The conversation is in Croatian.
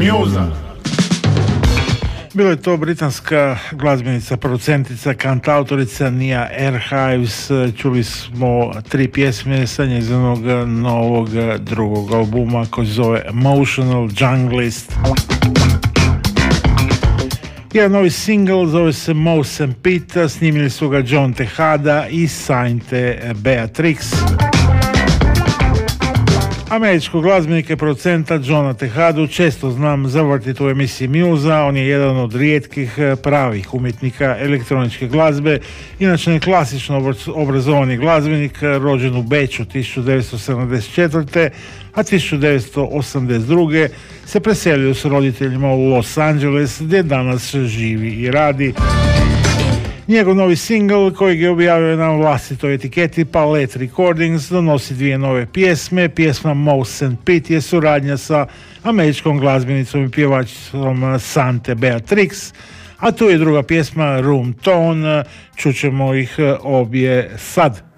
Musa. Bila je to britanska glazbenica, producentica, kantautorica Nia Airhives. Čuli smo 3 pjesme sa njezinog novog drugog albuma koji se zove Emotional Junglist. Jedan novi single zove se Mouse and Pete, snimili su ga John Tejada i Sainte Beatrix. Američkog glazbenika i producenta Johna Tejadu često znam zavrtiti u emisiji Musa. On je jedan od rijetkih pravih umjetnika elektroničke glazbe, inače ne klasično obrazovani glazbenik, rođen u Beču 1974. a 1982. se preselio s roditeljima u Los Angeles, gdje danas živi i radi. Njegov novi single, kojeg je objavio na vlastitoj etiketi Palette Recordings, donosi 2 nove pjesme. Pjesma Mouse and Pete je suradnja sa američkom glazbenicom i pjevačicom Sainte Beatrix, a tu je druga pjesma Room Tone. Čućemo ih obje sad.